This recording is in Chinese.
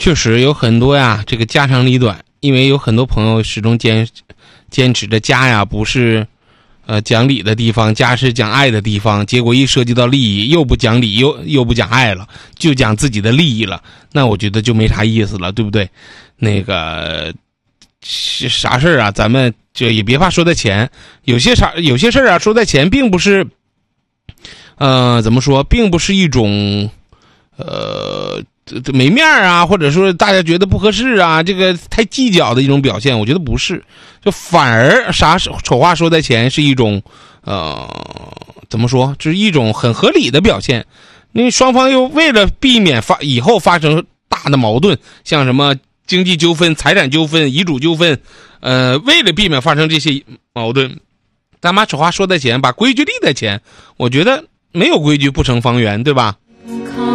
确实有很多呀，这个家长里短，因为有很多朋友始终坚持着家呀不是讲理的地方，家是讲爱的地方，结果一涉及到利益，又不讲理又不讲爱了，就讲自己的利益了，那我觉得就没啥意思了，对不对？那个啥事儿啊，咱们就也别怕说在前，有些事儿啊，说在前并不是怎么说，并不是一种没面啊，或者说大家觉得不合适啊，这个太计较的一种表现，我觉得不是，就反而啥丑话说在前是一种怎么说，就是一种很合理的表现。因为双方又为了避免以后发生大的矛盾，像什么经济纠纷、财产纠纷、遗嘱纠纷，为了避免发生这些矛盾，咱把丑话说在前，把规矩立在前，我觉得没有规矩不成方圆，对吧？